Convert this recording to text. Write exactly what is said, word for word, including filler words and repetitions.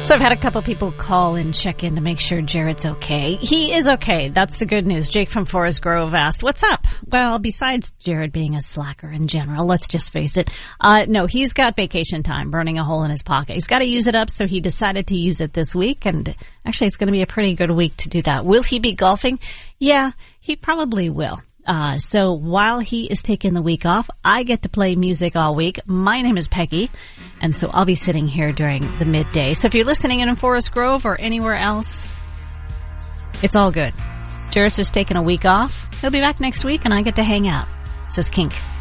So I've had a couple people call and check in to make sure Jared's okay. He is okay. That's the good news. Jake from Forest Grove asked, what's up? Well, besides Jared being a slacker in general, let's just face it. Uh, no, he's got vacation time burning a hole in his pocket. He's got to use it up, so he decided to use it this week. And actually, it's going to be a pretty good week to do that. Will he be golfing? Yeah, he probably will. Uh, so while he is taking the week off, I get to play music all week. My name is Peggy, and so I'll be sitting here during the midday. So if you're listening in Forest Grove or anywhere else, it's all good. Jared's just taking a week off. He'll be back next week, and I get to hang out. This is Kink.